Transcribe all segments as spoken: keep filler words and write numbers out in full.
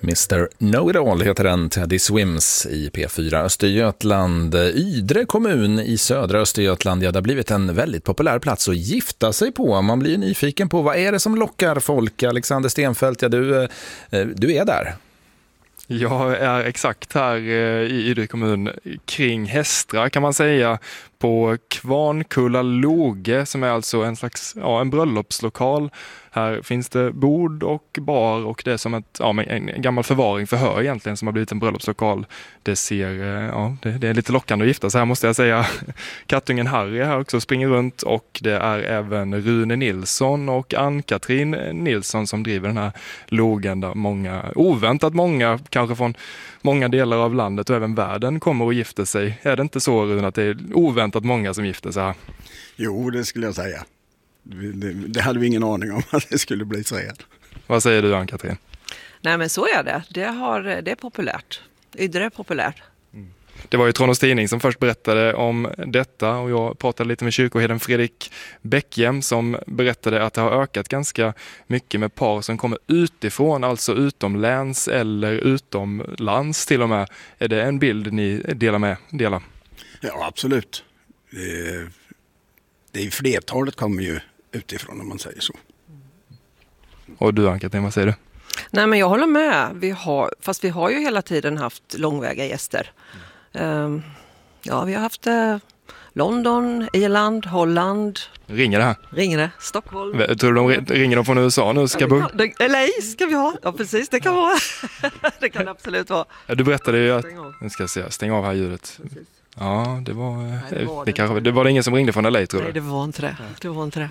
mister Know-It-All heter den, Teddy Swims i P fyra Östergötland. Ydre kommun i södra Östergötland, ja, det har blivit en väldigt populär plats att gifta sig på. Man blir nyfiken på vad är det som lockar folk. Alexander Stenfeldt, ja, du, du är där. Jag är exakt här i Ydre kommun kring Hästra kan man säga, på Kvarnkulla Loge som är alltså en slags ja, en bröllopslokal. Här finns det bord och bar och det är som ett, ja, en gammal förvaring förhör egentligen som har blivit en bröllopslokal. Det ser, ja, det, det är lite lockande att gifta sig här måste jag säga. Kattungen Harry här också springer runt och det är även Rune Nilsson och Ann-Katrin Nilsson som driver den här logen där många, oväntat många, kanske från många delar av landet och även världen kommer att gifta sig. Är det inte så, Rune, att det är oväntat många som gifter sig här? Jo, det skulle jag säga. Det, det hade vi ingen aning om att det skulle bli så här. Vad säger du, Ann-Katrin? Nej, men så är det. Det, har, det är populärt. Ydre är populärt. Mm. Det var ju Tranås Tidning som först berättade om detta och jag pratade lite med kyrkoherden Fredrik Bäckjem som berättade att det har ökat ganska mycket med par som kommer utifrån, alltså utomlands eller utomlands till och med. Är det en bild ni delar med? Delar? Ja, absolut. Det, det är flertalet kommer ju utifrån om man säger så. Och du, Ann-Katrin, vad säger du? Nej, men jag håller med. Vi har, fast vi har ju hela tiden haft långväga gäster. Mm. Um, ja, vi har haft uh, London, Irland, Holland. Ringer det här? Ringer det. Stockholm. Tror du de ringer de från U S A nu? Ska ja, kan, det, L A ska vi ha. Ja, precis. Det kan vara. Det kan det absolut vara. Ja, du berättade ju att... Nu ska jag se. Stäng av här ljudet. Precis. Ja, det var... Nej, det, var det, det, kanske, det var det ingen som ringde från L A, tror du? Nej, det var inte det. Det var inte det.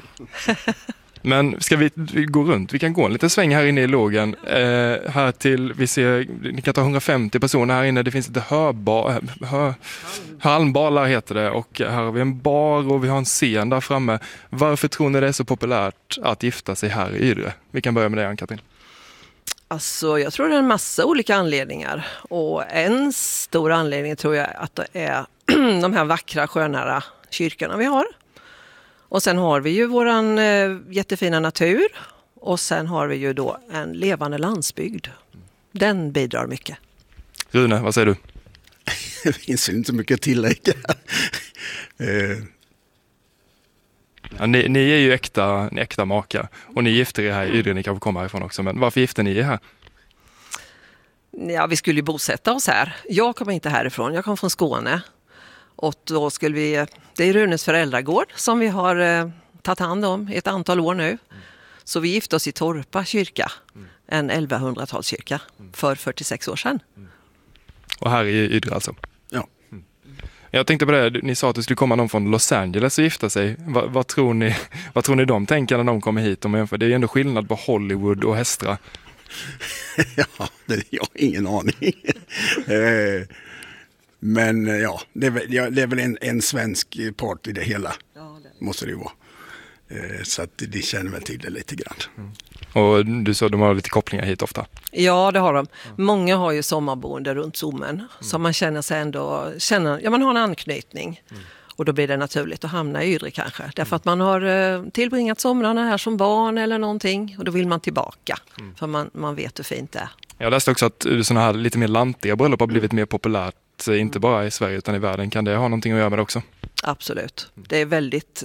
Men ska vi, vi gå runt? Vi kan gå en liten sväng här inne i logen. Eh, här till, vi ser, ni kan ta hundrafemtio personer här inne. Det finns lite hörbar, hör, halmbalar heter det. Och här har vi en bar och vi har en scen där framme. Varför tror ni det är så populärt att gifta sig här i Ydre? Vi kan börja med dig, Ann-Katrin. Alltså, jag tror det är en massa olika anledningar. Och en stor anledning tror jag att det är de här vackra, skönära kyrkorna vi har. Och sen har vi ju våran eh, jättefina natur och sen har vi ju då en levande landsbygd. Den bidrar mycket. Rune, vad säger du? Det finns inte så mycket att tillägga. eh. ja, ni, ni är ju äkta, äkta makar och ni gifter er här i Ydre, ni kanske kommer härifrån också. Men varför gifter ni er här? Ja, vi skulle ju bosätta oss här. Jag kommer inte härifrån, jag kommer från Skåne. Och då skulle vi, det är Runes föräldragård som vi har eh, tagit hand om i ett antal år nu. Mm. Så vi gifte oss i Torpa kyrka, mm. en elvahundratalskyrka, mm. för fyrtiosex år sedan. Mm. Och här i Ydre alltså? Ja. Mm. Jag tänkte på det, ni sa att det skulle komma någon från Los Angeles och gifta sig. Va, vad, tror ni, vad tror ni de tänker när de kommer hit? Om jämför? Det är ju ändå skillnad på Hollywood och Hästra. Ja, det, jag har ingen aning. Men ja, det är väl, det är väl en, en svensk part i det hela, ja, det. Måste det ju vara. Så att de känner väl till det lite grann. Mm. Och du sa att de har lite kopplingar hit ofta. Ja, det har de. Mm. Många har ju sommarboende runt Sommen. Mm. Så man känner sig ändå, känner, ja, man har en anknytning. Mm. Och då blir det naturligt att hamna i Ydre kanske. Därför att man har tillbringat somrarna här som barn eller någonting. Och då vill man tillbaka. Mm. För man, man vet hur fint det är. Jag läste också att sådana här lite mer lantiga bröllop har blivit mer populärt. Inte bara i Sverige utan i världen. Kan det ha någonting att göra med det också? Absolut. Det är väldigt